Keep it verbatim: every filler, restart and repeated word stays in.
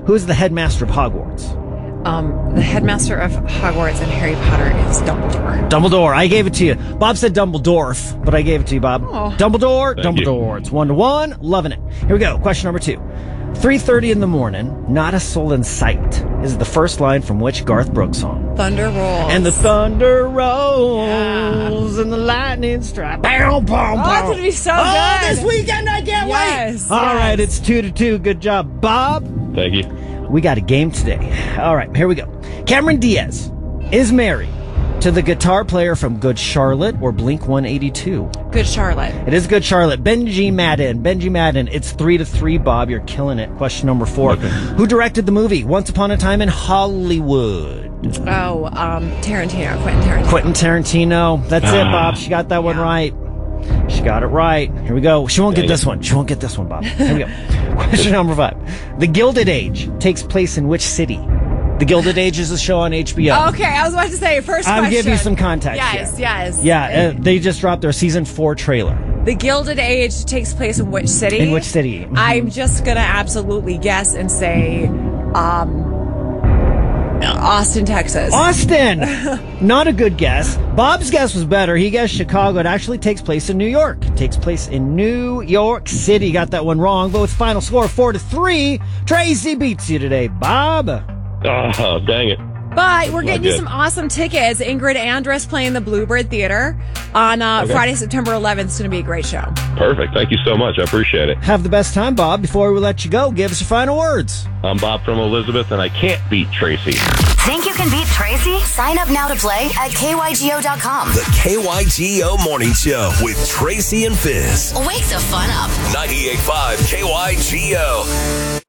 Who's the headmaster of Hogwarts? Um, the headmaster of Hogwarts and Harry Potter is Dumbledore. Dumbledore. I gave it to you. Bob said Dumbledore, but I gave it to you, Bob. Oh. Dumbledore, Thank Dumbledore. you. It's one to one. Loving it. Here we go. Question number two. three thirty in the morning, not a soul in sight is the first line from which Garth Brooks song? Thunder rolls. And the thunder rolls and the lightning strikes. Bow, bow, Oh, bow. it's gonna be so Oh, good. this weekend, I can't Yes, wait. All yes. right, it's two to two. Good job, Bob. Thank you. We got a game today. All right, here we go. Cameron Diaz is married to the guitar player from Good Charlotte or Blink one eighty-two. Good Charlotte. It is Good Charlotte. Benji Madden. Benji Madden. It's three to three, Bob. You're killing it. Question number four. Okay. Who directed the movie Once Upon a Time in Hollywood? Oh, um, Tarantino. Quentin Tarantino. Quentin Tarantino. That's it, Bob. She got that one Yeah. right. She got it right. Here we go. She won't get Dang this it. one. She won't get this one, Bob. Here we go. Question number five. The Gilded Age takes place in which city? The Gilded Age is a show on H B O. Okay, I was about to say first I'll question. give you some context Yes, here. yes. Yeah, uh, they just dropped their season four trailer. The Gilded Age takes place in which city? In which city? Mhm. I'm just gonna absolutely guess and say, um, Austin, Texas. Austin! Not a good guess. Bob's guess was better. He guessed Chicago. It actually takes place in New York. It takes place in New York City. Got that one wrong. But with final score four to three, Tracy beats you today, Bob. Oh, dang it. But we're getting Not you good. some awesome tickets. Ingrid Andress playing the Bluebird Theater on uh, Okay. Friday, September eleventh. It's going to be a great show. Perfect. Thank you so much. I appreciate it. Have the best time, Bob. Before we let you go, give us your final words. I'm Bob from Elizabeth, and I can't beat Tracy. Think you can beat Tracy? Sign up now to play at K Y G O dot com. The K Y G O Morning Show with Tracy and Fizz. Wake the fun up. ninety-eight point five K Y G O.